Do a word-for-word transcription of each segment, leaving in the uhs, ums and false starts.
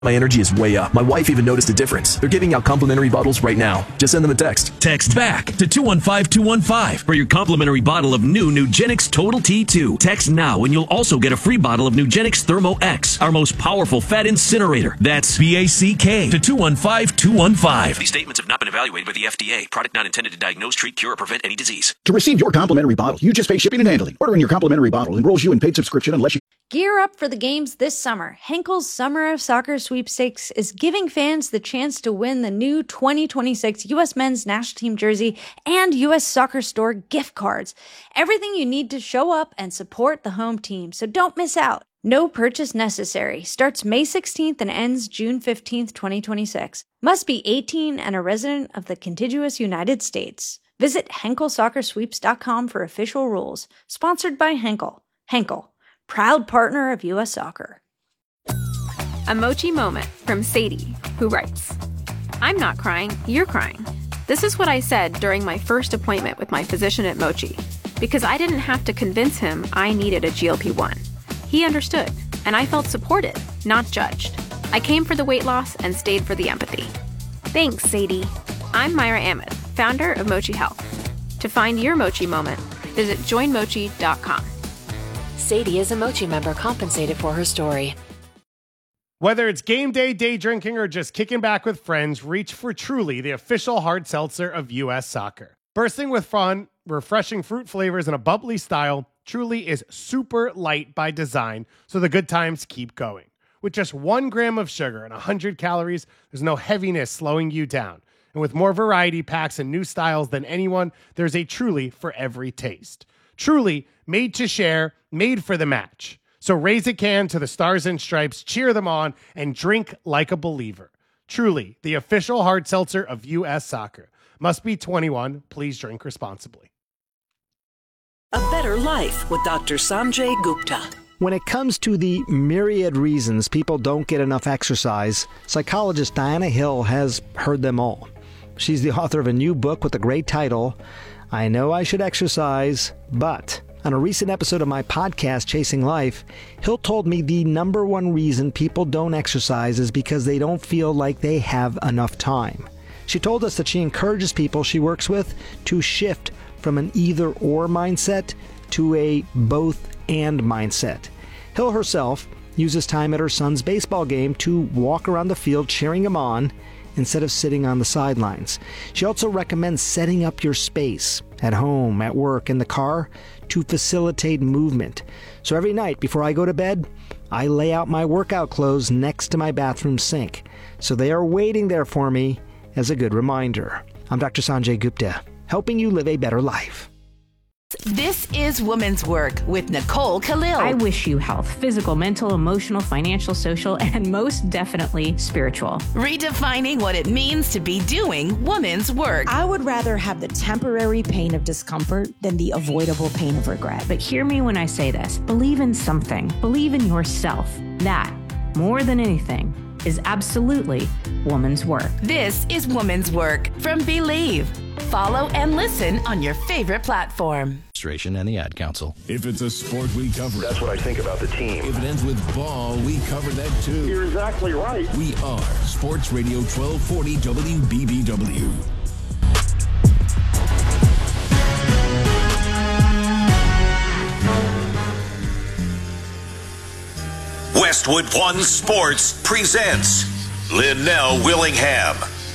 My energy is way up. My wife even noticed a difference. They're giving out complimentary bottles right now. Just send them a text. Text back to two one five two one five for your complimentary bottle of new Nugenix Total T two. Text now and you'll also get a free bottle of Nugenix Thermo X, our most powerful fat incinerator. That's B A C K to two one five two one five. These statements have not been evaluated by the F D A. Product not intended to diagnose, treat, cure, or prevent any disease. To receive your complimentary bottle, you just pay shipping and handling. Ordering your complimentary bottle enrolls you in paid subscription unless you... Gear up for the games this summer. Henkel's Summer of Soccer Sweepstakes is giving fans the chance to win the new twenty twenty-six U S Men's National Team jersey and U S Soccer Store gift cards. Everything you need to show up and support the home team, so don't miss out. No purchase necessary. Starts May sixteenth and ends June fifteenth, twenty twenty-six. Must be eighteen and a resident of the contiguous United States. Visit Henkel Soccer Sweeps dot com for official rules. Sponsored by Henkel. Henkel, proud partner of U S Soccer. A Mochi moment from Sadie, who writes, I'm not crying, you're crying. This is what I said during my first appointment with my physician at Mochi, because I didn't have to convince him I needed a G L P one. He understood, and I felt supported, not judged. I came for the weight loss and stayed for the empathy. Thanks, Sadie. I'm Myra Ahmed, founder of Mochi Health. To find your Mochi moment, visit join mochi dot com. Sadie is a Mochi member compensated for her story. Whether it's game day, day drinking, or just kicking back with friends, reach for Truly, the official hard seltzer of U S Soccer. Bursting with fun, refreshing fruit flavors, and a bubbly style, Truly is super light by design, so the good times keep going. With just one gram of sugar and one hundred calories, there's no heaviness slowing you down. And with more variety packs and new styles than anyone, there's a Truly for every taste. Truly, made to share, made for the match. So raise a can to the Stars and Stripes, cheer them on, and drink like a believer. Truly, the official hard seltzer of U S Soccer. Must be twenty-one. Please drink responsibly. A Better Life with Doctor Sanjay Gupta. When it comes to the myriad reasons people don't get enough exercise, psychologist Diana Hill has heard them all. She's the author of a new book with a great title, I Know I Should Exercise, But... On a recent episode of my podcast, Chasing Life, Hill told me the number one reason people don't exercise is because they don't feel like they have enough time. She told us that she encourages people she works with to shift from an either-or mindset to a both-and mindset. Hill herself uses time at her son's baseball game to walk around the field cheering him on instead of sitting on the sidelines. She also recommends setting up your space at home, at work, in the car to facilitate movement. So every night before I go to bed, I lay out my workout clothes next to my bathroom sink. So they are waiting there for me as a good reminder. I'm Doctor Sanjay Gupta, helping you live a better life. This is Women's Work with Nicole Khalil. I wish you health, physical, mental, emotional, financial, social, and most definitely spiritual. Redefining what it means to be doing women's work. I would rather have the temporary pain of discomfort than the avoidable pain of regret. But hear me when I say this. Believe in something. Believe in yourself. That, more than anything, is absolutely woman's work. This is Woman's Work from Believe. Follow and listen on your favorite platform. And the Ad Council. If it's a sport, we cover it. That's what I think about the team. If it ends with ball, we cover that too. You're exactly right. We are Sports Radio twelve forty W B B W. Westwood One Sports presents Linnell Willingham.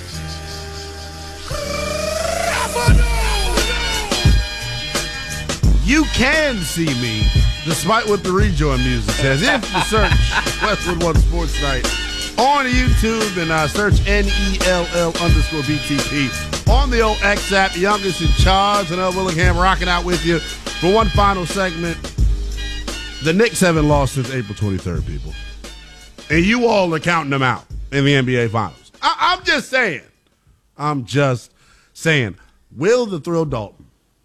You can see me, despite what the rejoin music says. If you search Westwood One Sports Night on YouTube and uh, search N E L L underscore B T P on the old X app, youngest in charge, and L. Willingham rocking out with you for one final segment. The Knicks haven't lost since April twenty-third, people. And you all are counting them out in the N B A Finals. I- I'm just saying. I'm just saying. Will the Thrill Dalton,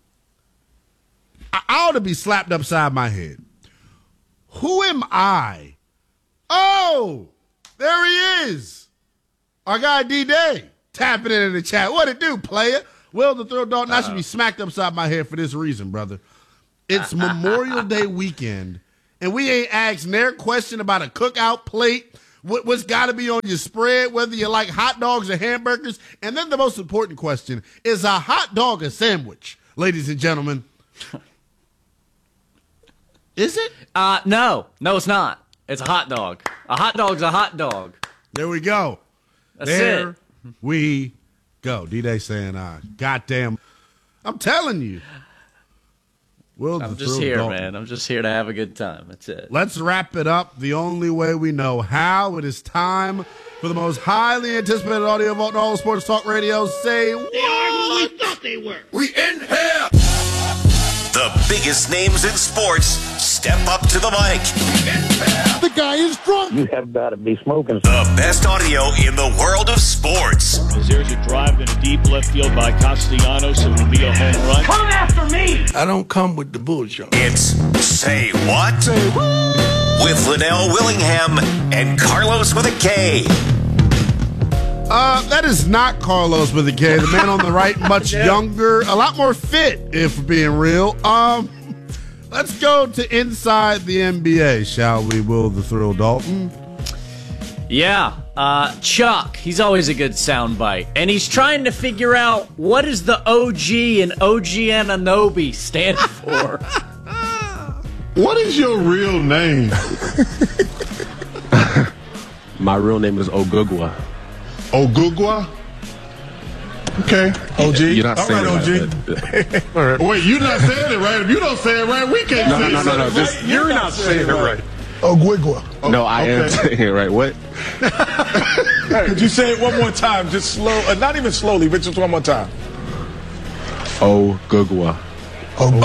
I ought to be slapped upside my head. Who am I? Oh, there he is. Our guy D-Day tapping it in the chat. What it do, player? Will the Thrill Dalton, I should be smacked upside my head for this reason, brother. It's Memorial Day weekend, and we ain't asked their question about a cookout plate. what, what's got to be on your spread, whether you like hot dogs or hamburgers. And then the most important question, is a hot dog a sandwich, ladies and gentlemen? Is it? Uh, no. No, it's not. It's a hot dog. A hot dog's a hot dog. There we go. That's there it. we go. D-Day saying, uh, goddamn. I'm telling you. Will I'm the just Thrill here, Dalton. man. I'm just here to have a good time. That's it. Let's wrap it up the only way we know how. It is time for the most highly anticipated audio vault in all of sports talk radio. Say what? They are who we thought they were. We in here. The biggest names in sports step up to the mic. The guy is drunk. You have got to be smoking. The best audio in the world of sports. As there's a drive in a deep left field by Castellanos, it will be a home run. Come after me. I don't come with the bullshit. It's Say What? Say what? With Linnell Willingham and Carlos with a K. Uh, that is not Carlos with a K. The man on the right, much yeah. younger, a lot more fit, if we're being real. Um, let's go to inside the N B A, shall we, Will the Thrill Dalton? Yeah, uh, Chuck, he's always a good soundbite. And he's trying to figure out what does the O G and O G Anunoby stand for. What is your real name? My real name is Ogugwa. Ogugwa? Okay, O G. You're not All saying right, it right. All right. Wait, you're not saying it right. If you don't say it right, we can't no, say no, it no, no, no. right. This, you're, you're not saying it right. Ogugwa. Oh, no, I okay. am saying it right. What? Could you say it one more time? Just slow, uh, not even slowly, but just one more time. Ogugwa. Oh.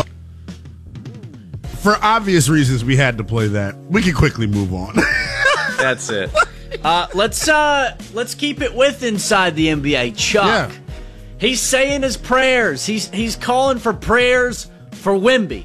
For obvious reasons, we had to play that. We can quickly move on. That's it. Uh, let's uh, let's keep it with inside the N B A. Chuck, yeah. He's saying his prayers. He's he's calling for prayers for Wemby.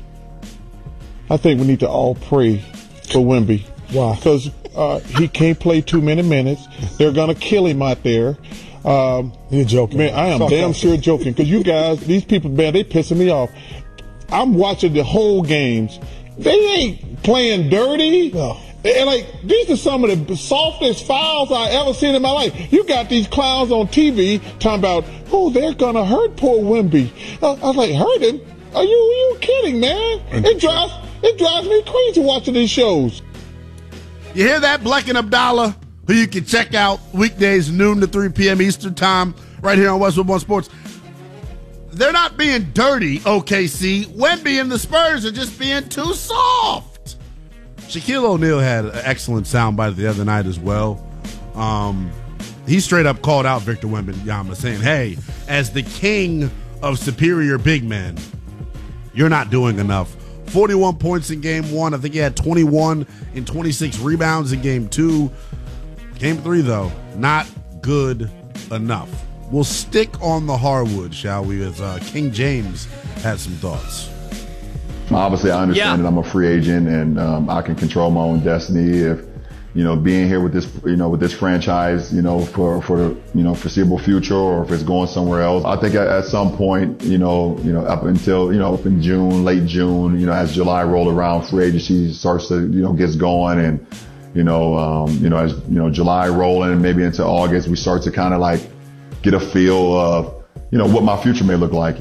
I think we need to all pray for Wemby. Why? Because uh, he can't play too many minutes. They're gonna kill him out there. Um, You're joking, man. I am Fuck damn off. sure joking. Because you guys, these people, man, they pissing me off. I'm watching the whole games. They ain't playing dirty. No. And like, these are some of the softest fouls I ever seen in my life. You got these clowns on T V talking about, oh, they're gonna hurt poor Wemby. Uh, I was like, hurt him? Are you, are you kidding, man? It drives, it drives me crazy watching these shows. You hear that, Black and Abdallah, who you can check out weekdays noon to three p.m. Eastern time right here on Westwood One Sports. They're not being dirty, O K C. Wemby and the Spurs are just being too soft. Shaquille O'Neal had an excellent soundbite the other night as well. Um, he straight up called out Victor Wembanyama, saying, hey, as the king of superior big men, you're not doing enough. forty-one points in game one. I think he had twenty-one and twenty-six rebounds in game two. Game three, though, not good enough. We'll stick on the hardwood, shall we, as uh, King James had some thoughts. Obviously, I understand yeah. that I'm a free agent and um, I can control my own destiny. If, you know, being here with this, you know, with this franchise, you know, for, for the, you know, foreseeable future, or if it's going somewhere else. I think at, at some point, you know, you know, up until, you know, up in June, late June, you know, as July rolled around, free agency starts to, you know, gets going, and, you know, um, you know, as, you know, July rolling and maybe into August, we start to kind of like get a feel of, you know, what my future may look like.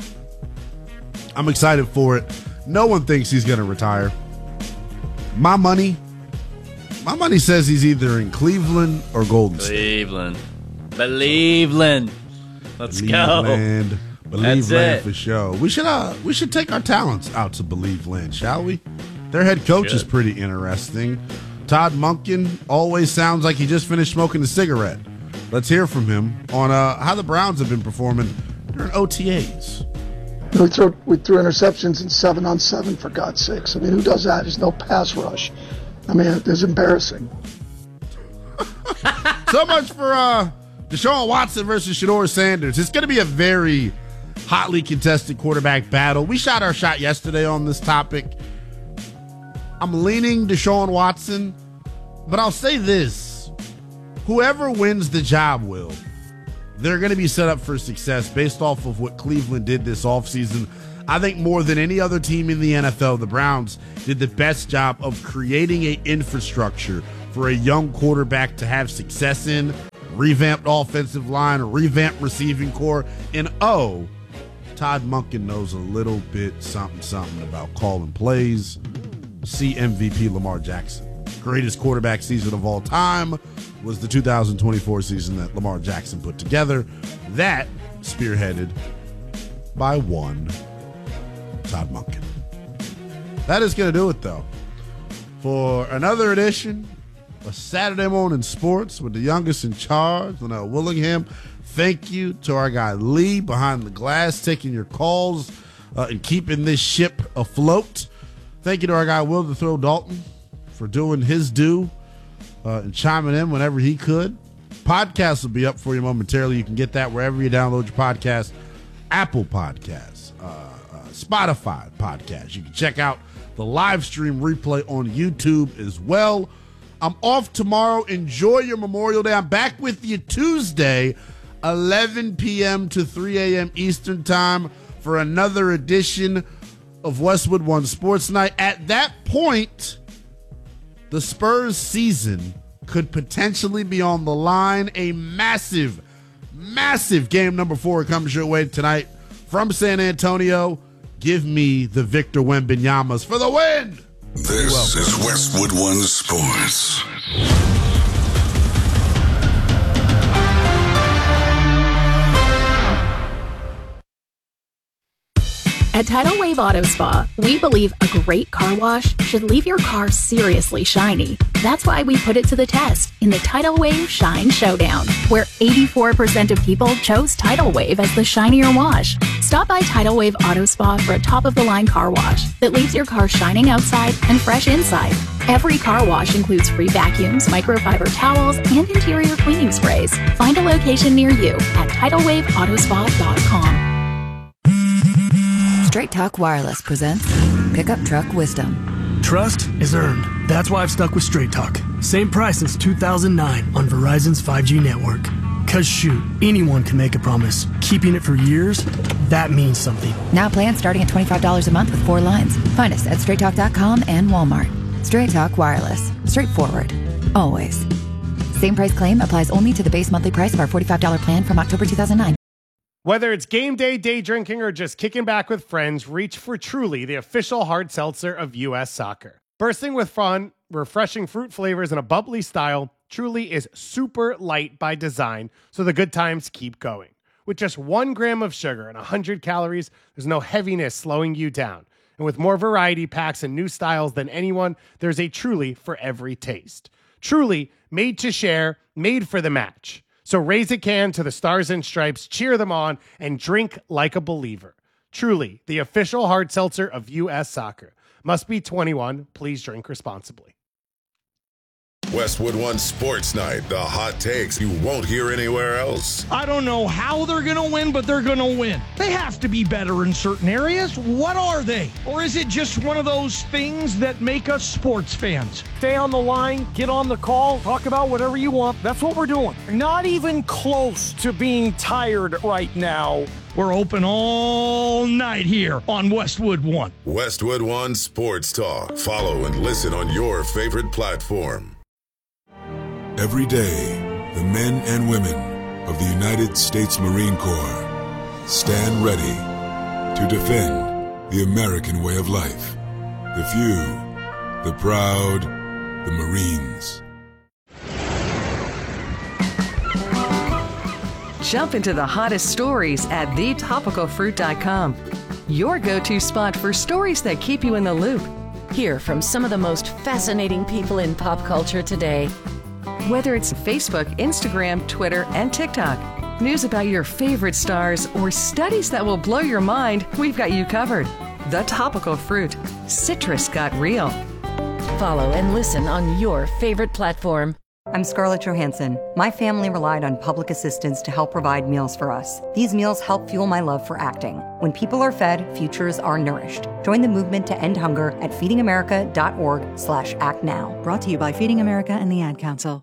I'm excited for it. No one thinks he's going to retire. My money, my money says he's either in Cleveland or Golden State. Cleveland. Believeland. Let's Believeland. go. Believeland for sure. We should uh we should take our talents out to Believeland, shall we? Their head coach should. is pretty interesting. Todd Monken always sounds like he just finished smoking a cigarette. Let's hear from him on uh, how the Browns have been performing during O T As. We threw, we threw interceptions in seven on seven, for God's sakes. I mean, who does that? There's no pass rush. I mean, it's embarrassing. So much for uh, Deshaun Watson versus Shedeur Sanders. It's going to be a very hotly contested quarterback battle. We shot our shot yesterday on this topic. I'm leaning Deshaun Watson, but I'll say this. Whoever wins the job will. They're going to be set up for success based off of what Cleveland did this offseason. I think more than any other team in the N F L, the Browns did the best job of creating an infrastructure for a young quarterback to have success in. Revamped offensive line, a revamped receiving core, and oh, Todd Monken knows a little bit something something about calling plays. See M V P Lamar Jackson. Greatest quarterback season of all time was the two thousand twenty-four season that Lamar Jackson put together. That spearheaded by one Todd Monken. That is going to do it, though, for another edition of Saturday Morning Sports with the youngest in charge, Linnell Willingham. Thank you to our guy Lee behind the glass, taking your calls uh, and keeping this ship afloat. Thank you to our guy Will the Throw Dalton for doing his due uh, and chiming in whenever he could. Podcast will be up for you momentarily. You can get that wherever you download your podcast. Apple Podcasts, uh, uh, Spotify Podcasts. You can check out the live stream replay on YouTube as well. I'm off tomorrow. Enjoy your Memorial Day. I'm back with you Tuesday, eleven p.m. to three a.m. Eastern Time for another edition of Westwood One Sports Night. At that point, the Spurs season could potentially be on the line. A massive, massive game number four comes your way tonight from San Antonio. Give me the Victor Wembanyama's for the win. This is Westwood One Sports. At Tidal Wave Auto Spa, we believe a great car wash should leave your car seriously shiny. That's why we put it to the test in the Tidal Wave Shine Showdown, where eighty-four percent of people chose Tidal Wave as the shinier wash. Stop by Tidal Wave Auto Spa for a top-of-the-line car wash that leaves your car shining outside and fresh inside. Every car wash includes free vacuums, microfiber towels, and interior cleaning sprays. Find a location near you at tidal wave auto spa dot com. Straight Talk Wireless presents Pickup Truck Wisdom. Trust is earned. That's why I've stuck with Straight Talk. Same price since two thousand nine on Verizon's five G network. Cause shoot, anyone can make a promise. Keeping it for years, that means something. Now plans starting at twenty-five dollars a month with four lines. Find us at straight talk dot com and Walmart. Straight Talk Wireless. Straightforward. Always. Same price claim applies only to the base monthly price of our forty-five dollars plan from October two thousand nine. Whether it's game day, day drinking, or just kicking back with friends, reach for Truly, the official hard seltzer of U S Soccer. Bursting with fun, refreshing fruit flavors, and a bubbly style, Truly is super light by design, so the good times keep going. With just one gram of sugar and one hundred calories, there's no heaviness slowing you down. And with more variety packs and new styles than anyone, there's a Truly for every taste. Truly, made to share, made for the match. So raise a can to the Stars and Stripes, cheer them on, and drink like a believer. Truly, the official hard seltzer of U S Soccer. Must be twenty-one. Please drink responsibly. Westwood One Sports Night, the hot takes you won't hear anywhere else. I don't know how they're going to win, but they're going to win. They have to be better in certain areas. What are they? Or is it just one of those things that make us sports fans? Stay on the line, get on the call, talk about whatever you want. That's what we're doing. Not even close to being tired right now. We're open all night here on Westwood One. Westwood One Sports Talk. Follow and listen on your favorite platform. Every day, the men and women of the United States Marine Corps stand ready to defend the American way of life. The few, the proud, the Marines. Jump into the hottest stories at the topical fruit dot com. Your go-to spot for stories that keep you in the loop. Hear from some of the most fascinating people in pop culture today. Whether it's Facebook, Instagram, Twitter, and TikTok, news about your favorite stars, or studies that will blow your mind, we've got you covered. The Topical Fruit. Citrus got real. Follow and listen on your favorite platform. I'm Scarlett Johansson. My family relied on public assistance to help provide meals for us. These meals help fuel my love for acting. When people are fed, futures are nourished. Join the movement to end hunger at feeding america dot org slash act now. Brought to you by Feeding America and the Ad Council.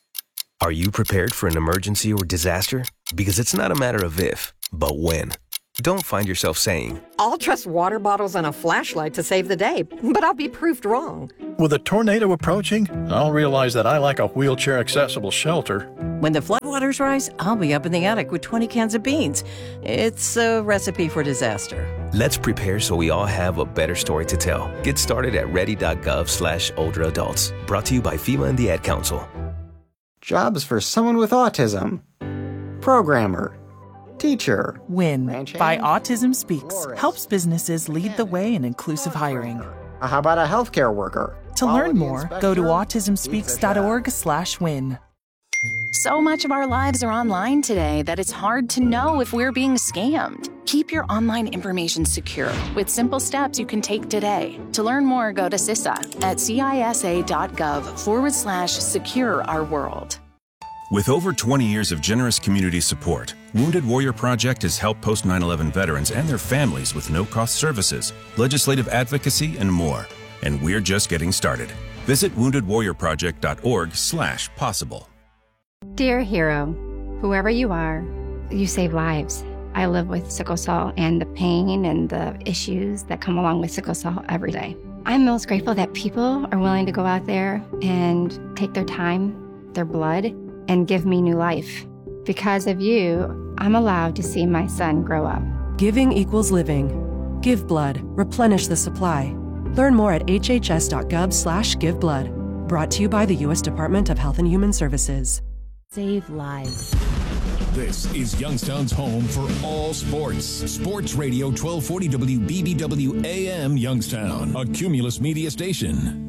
Are you prepared for an emergency or disaster? Because it's not a matter of if, but when. Don't find yourself saying, I'll trust water bottles and a flashlight to save the day, but I'll be proved wrong. With a tornado approaching, I'll realize that I lack a wheelchair-accessible shelter. When the floodwaters rise, I'll be up in the attic with twenty cans of beans. It's a recipe for disaster. let's prepare so we all have a better story to tell. Get started at ready.gov slash older adults. Brought to you by FEMA and the Ad Council. Jobs for someone with autism. Programmer. Teacher. WIN by Autism Speaks helps businesses lead the way in inclusive hiring. How about a healthcare worker? To learn more, go to autism speaks dot org slash win. So much of our lives are online today that it's hard to know if we're being scammed. Keep your online information secure with simple steps you can take today. To learn more, go to C I S A at cisa.gov forward slash secure our world. With over twenty years of generous community support, Wounded Warrior Project has helped post nine eleven veterans and their families with no-cost services, legislative advocacy, and more. And we're just getting started. Visit wounded warrior project dot org slash possible. Dear hero, whoever you are, you save lives. I live with sickle cell and the pain and the issues that come along with sickle cell every day. I'm most grateful that people are willing to go out there and take their time, their blood, and give me new life. Because of you, I'm allowed to see my son grow up. Giving equals living. Give blood. Replenish the supply. Learn more at hhs.gov slash give blood. Brought to you by the U S Department of Health and Human Services. Save lives. This is Youngstown's home for all sports. Sports Radio twelve forty W B B W A M Youngstown, a Cumulus Media station.